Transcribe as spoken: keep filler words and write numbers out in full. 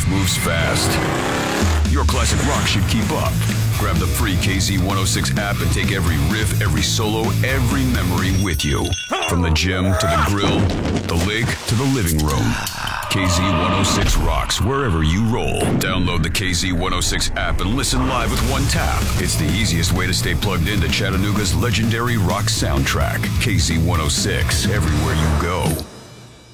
moves fast. Your classic rock should keep up. Grab the free K Z one oh six app and take every riff, every solo, every memory with you. From the gym to the grill, the lake to the living room. K Z one oh six rocks wherever you roll. Download the K Z one oh six app and listen live with one tap. It's the easiest way to stay plugged into Chattanooga's legendary rock soundtrack. K Z one oh six, everywhere you go.